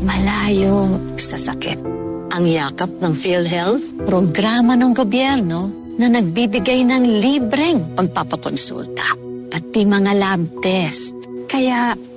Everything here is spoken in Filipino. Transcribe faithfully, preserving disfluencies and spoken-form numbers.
malayo sa sakit. Ang yakap ng PhilHealth, programa ng gobyerno na nagbibigay ng libreng pagpapakonsulta, pati mga lab test. Kaya